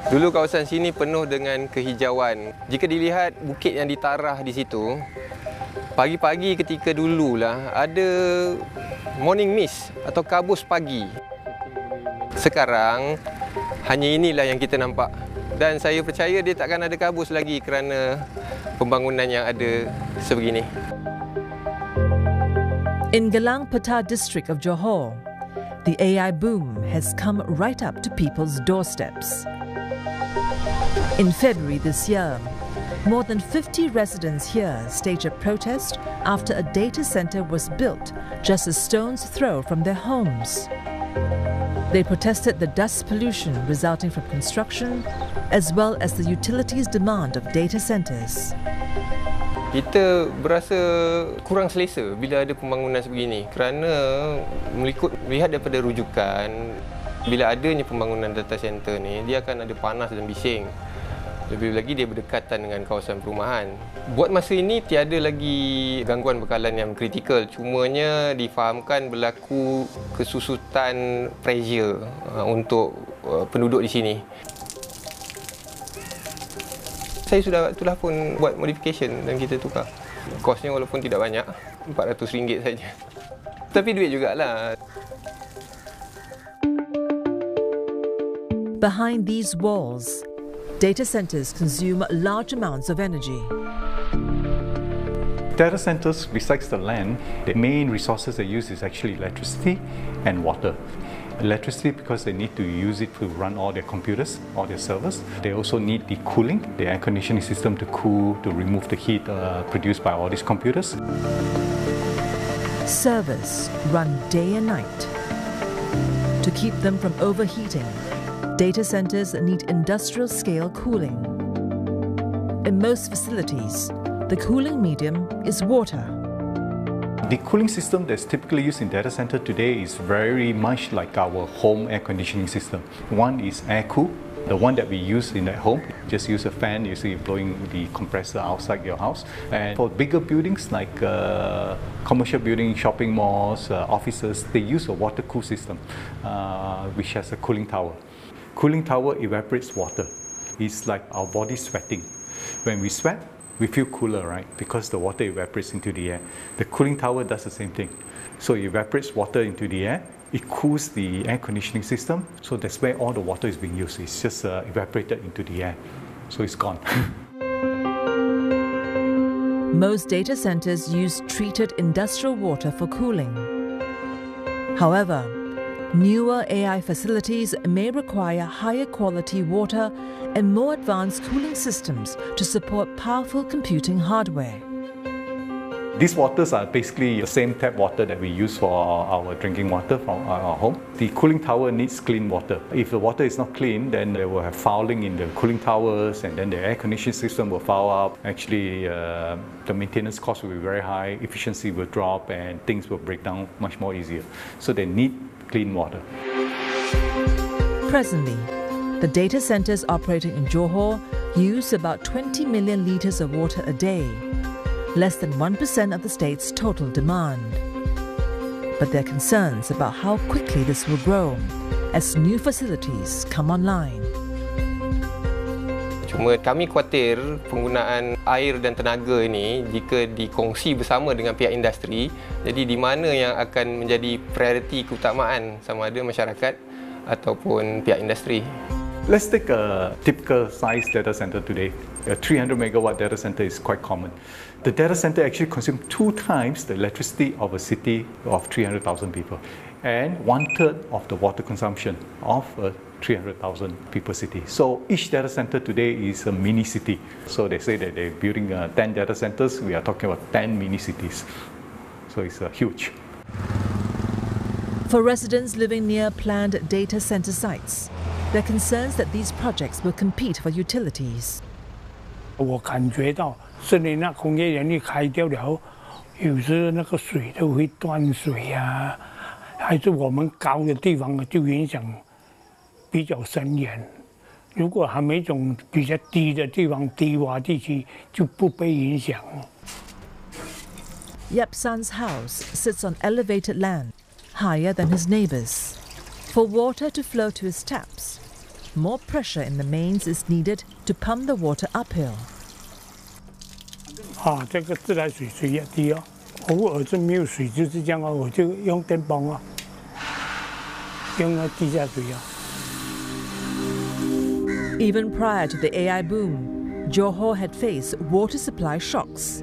Dulu kawasan sini penuh dengan kehijauan. Jika dilihat bukit yang ditarah di situ, pagi-pagi ketika dululah ada morning mist atau kabus pagi. Sekarang hanya inilah yang kita nampak. Dan saya percaya dia takkan ada kabus lagi kerana pembangunan yang ada sebegini. In Galang Patah district of Johor, the AI boom has come right up to people's doorsteps. In February this year, more than 50 residents here staged a protest after a data center was built just a stone's throw from their homes. They protested the dust pollution resulting from construction, as well as the utilities demand of data centers. Kita berasa kurang selesa bila ada pembangunan sebegini kerana melihat daripada rujukan, bila adanya pembangunan data center ni, dia akan ada panas dan bising. Lebih lagi dia berdekatan dengan kawasan perumahan. Buat masa ini tiada lagi gangguan bekalan yang kritikal. Cumanya difahamkan berlaku kesusutan pressure untuk penduduk di sini. Saya sudah itulah pun buat modification dan kita tukar. Kosnya walaupun tidak banyak, RM400 saja. Tapi duit jugalah. Behind these walls, data centers consume large amounts of energy. Data centers, besides the land, the main resources they use is actually electricity and water. Electricity because they need to use it to run all their computers, all their servers. They also need the cooling, the air conditioning system to cool, to remove the heat produced by all these computers. Servers run day and night. To keep them from overheating, data centers need industrial-scale cooling. In most facilities, the cooling medium is water. The cooling system that's typically used in data center today is very much like our home air conditioning system. One is air-cooled, the one that we use in at home. Just use a fan, you see blowing the compressor outside your house. And for bigger buildings like commercial buildings, shopping malls, offices, they use a water-cooled system, which has a cooling tower. Cooling tower evaporates water. It's like our body sweating. When we sweat, we feel cooler, right? Because the water evaporates into the air. The cooling tower does the same thing. So it evaporates water into the air. It cools the air conditioning system. So that's where all the water is being used. It's just evaporated into the air. So it's gone. Most data centers use treated industrial water for cooling. However, newer AI facilities may require higher quality water and more advanced cooling systems to support powerful computing hardware. These waters are basically the same tap water that we use for our drinking water from our home. The cooling tower needs clean water. If the water is not clean, then they will have fouling in the cooling towers, and then the air conditioning system will foul up. Actually, the maintenance cost will be very high, efficiency will drop, and things will break down much more easier. So they need clean water. Presently, the data centers operating in Johor use about 20 million litres of water a day, less than 1% of the state's total demand. But there are concerns about how quickly this will grow as new facilities come online. Cuma kami khawatir penggunaan air dan tenaga ini jika dikongsi bersama dengan pihak industri, jadi di mana yang akan menjadi prioriti keutamaan sama ada masyarakat ataupun pihak industri. Let's take a typical size data center today. A 300 megawatt data center is quite common. The data center actually consumes 2 times the electricity of a city of 300,000 people and 1/3 of the water consumption of a 300,000 people city. So each data center today is a mini city. So they say that they're building 10 data centers. We are talking about 10 mini cities. So it's huge. For residents living near planned data center sites, there are concerns that these projects will compete for utilities. 我感觉到，森林那工业园一开掉了，有时那个水都会断水啊，还是我们高的地方就影响比较深远。如果还没种比较低的地方、低洼地区就不被影响。 Yepsan's house sits on elevated land, higher than his neighbors. For water to flow to his taps, more pressure in the mains is needed to pump the water uphill. 这个自来水水也低哦，偶尔是没有水就是这样哦，我就用电泵啊，用那地下水啊。 Even prior to the AI boom, Johor had faced water supply shocks.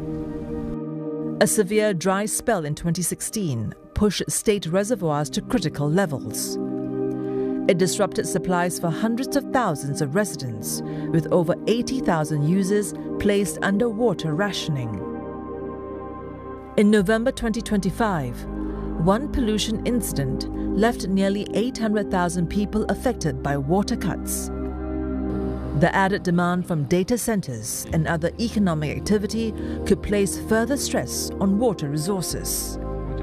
A severe dry spell in 2016 pushed state reservoirs to critical levels. It disrupted supplies for hundreds of thousands of residents, with over 80,000 users placed under water rationing. In November 2025, one pollution incident left nearly 800,000 people affected by water cuts. The added demand from data centers and other economic activity could place further stress on water resources.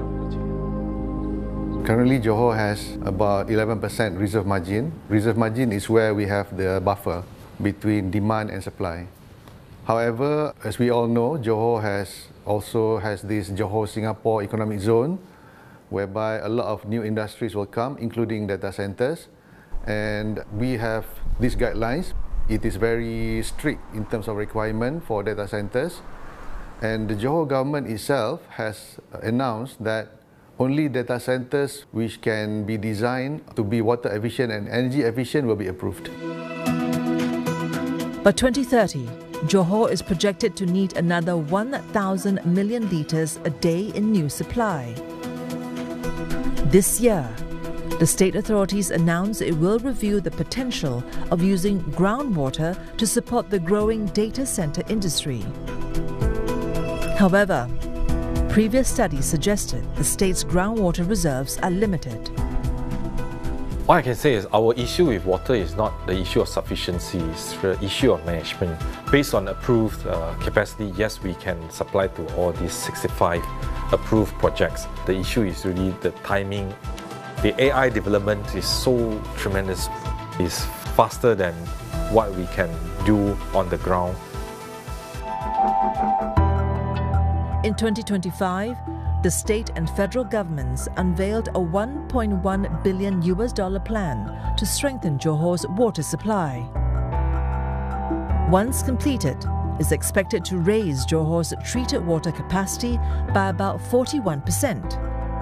Currently, Johor has about 11% reserve margin. Reserve margin is where we have the buffer between demand and supply. However, as we all know, Johor also has this Johor Singapore Economic Zone, whereby a lot of new industries will come, including data centers. And we have these guidelines. It is very strict in terms of requirement for data centers. And the Johor government itself has announced that only data centers which can be designed to be water efficient and energy efficient will be approved. By 2030, Johor is projected to need another 1,000 million litres a day in new supply. This year, the state authorities announced it will review the potential of using groundwater to support the growing data centre industry. However, previous studies suggested the state's groundwater reserves are limited. What I can say is our issue with water is not the issue of sufficiency, it's the issue of management. Based on approved capacity, yes, we can supply to all these 65 approved projects. The issue is really the timing. The AI development is so tremendous. It's faster than what we can do on the ground. In 2025, the state and federal governments unveiled a $1.1 billion plan to strengthen Johor's water supply. Once completed, it's expected to raise Johor's treated water capacity by about 41%.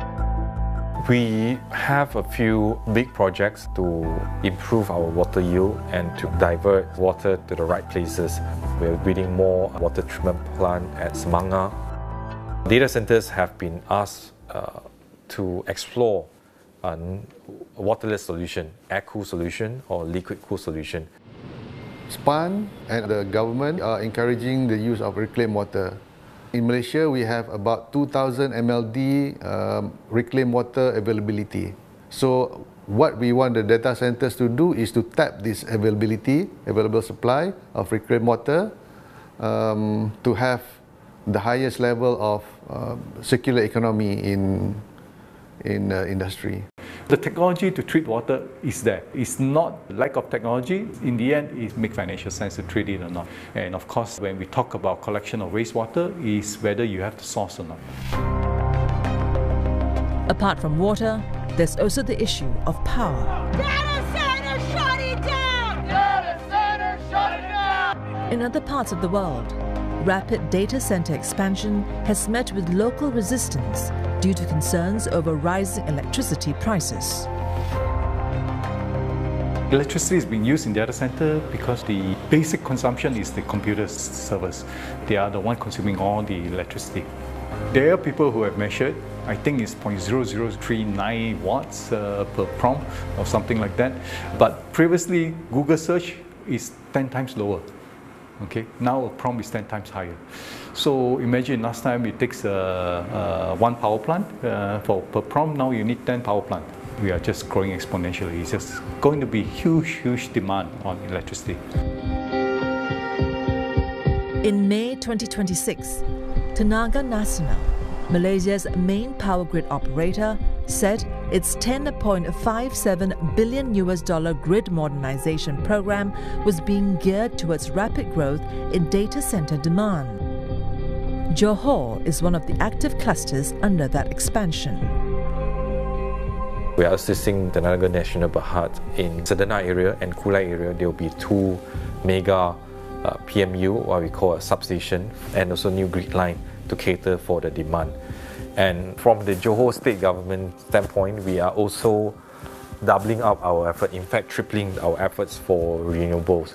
We have a few big projects to improve our water yield and to divert water to the right places. We're building more water treatment plant at Semanga. Data centers have been asked to explore a waterless solution, air-cooled solution or liquid-cooled solution. SPAN and the government are encouraging the use of reclaimed water. In Malaysia, we have about 2,000 MLD reclaimed water availability. So what we want the data centers to do is to tap this available supply of reclaimed water to have the highest level of circular economy in industry. The technology to treat water is there. It's not lack of technology. In the end, it makes financial sense to treat it or not. And of course, when we talk about collection of wastewater, is whether you have the source or not. Apart from water, there's also the issue of power. Data center shutting down! Data center shutting down! In other parts of the world, rapid data center expansion has met with local resistance due to concerns over rising electricity prices. Electricity is being used in data center because the basic consumption is the computer servers. They are the one consuming all the electricity. There are people who have measured, I think it's 0.0039 watts per prompt or something like that. But previously, Google search is 10 times lower. Okay, now a prompt is 10 times higher. So imagine last time it takes one power plant per prompt, now you need 10 power plant. We are just growing exponentially. It's just going to be huge demand on electricity. In May 2026, Tenaga Nasional, Malaysia's main power grid operator, said its $10.57 billion grid modernization program was being geared towards rapid growth in data center demand. Johor is one of the active clusters under that expansion. We are assisting Tenaga Nasional Berhad in Sedana area and Kulai area. There will be 2 mega PMU, what we call a substation, and also new grid line to cater for the demand. And from the Johor state government standpoint, we are also doubling up our effort, in fact tripling our efforts for renewables.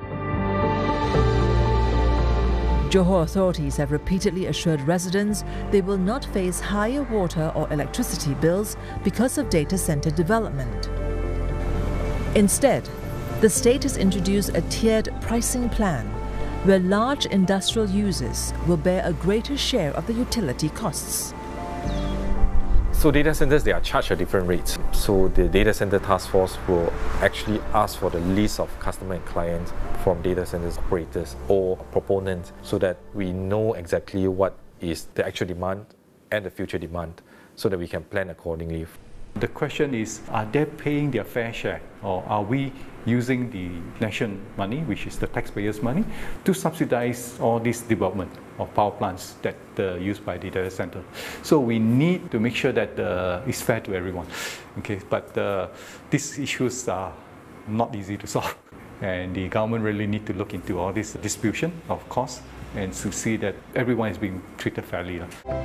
Johor authorities have repeatedly assured residents they will not face higher water or electricity bills because of data center development. Instead, the state has introduced a tiered pricing plan where large industrial users will bear a greater share of the utility costs. So data centers, they are charged at different rates. So the data center task force will actually ask for the list of customer and clients from data centers operators or proponents so that we know exactly what is the actual demand and the future demand so that we can plan accordingly. The question is, are they paying their fair share, or are we using the nation money, which is the taxpayers' money, to subsidize all this development of power plants that are used by the data center? So we need to make sure that it's fair to everyone. Okay, but these issues are not easy to solve, and the government really need to look into all this distribution of costs and to see that everyone is being treated fairly.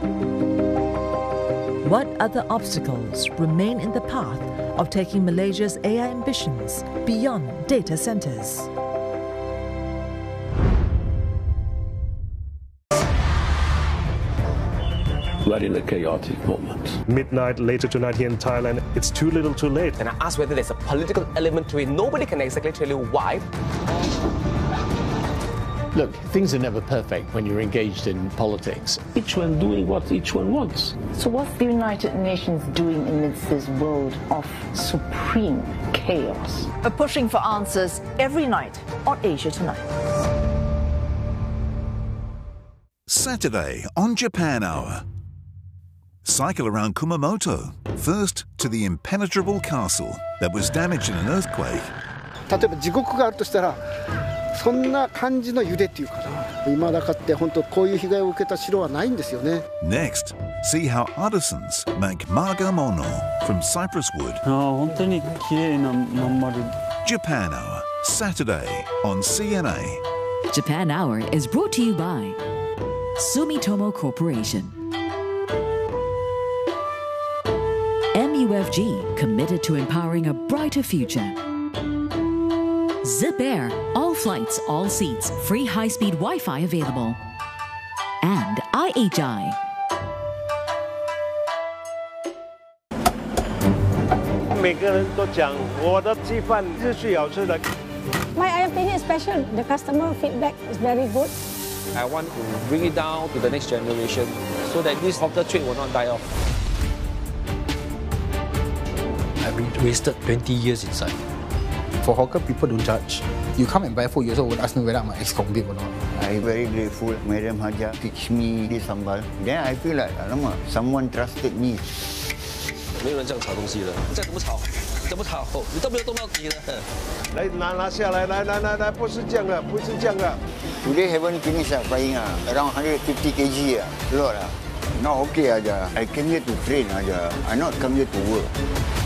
What other obstacles remain in the path of taking Malaysia's AI ambitions beyond data centers? We're in a chaotic moment. Midnight later tonight here in Thailand, it's too little too late. And I asked whether there's a political element to it. Nobody can exactly tell you why. Look, things are never perfect when you're engaged in politics. Each one doing what each one wants. So what's the United Nations doing amidst this world of supreme chaos? We're pushing for answers every night on Asia Tonight. Saturday on Japan Hour. Cycle around Kumamoto, first to the impenetrable castle that was damaged in an earthquake. 例えば地獄があるとしたらそんな感じの揺れっていうかな、未だかって本当こういう被害を受けた城はないんですよね。 Next, see how artisans make margamono from cypress wood. 本当に綺麗なまん丸。 Japan Hour, Saturday on CNA. Japan Hour is brought to you by Sumitomo Corporation. MUFG, committed to empowering a brighter future. Zip Air, all flights, all seats, free high-speed Wi-Fi available. And IHI. My ayam penyet is special. The customer feedback is very good. I want to bring it down to the next generation so that this hawker trade will not die off. I've been wasted 20 years inside. For hawker, people don't judge. You come and buy food, you also would ask me whether I'm an ex-convict or not. I'm very grateful. Madam Haja teach me this sambal. Then I feel like, alamak, someone trusted me. 没有人这样炒东西的，你再怎么炒，怎么炒，你都没有动到底的。 来拿下来，来，不是这样的，不是这样的。 Today haven't finished frying around 150 kg a lot Not okay aja. I came here to train aja. I not come here to work.